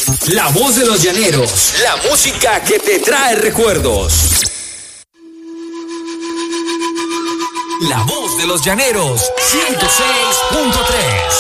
La voz de los llaneros, la música que te trae recuerdos. La voz de los llaneros, 106.3.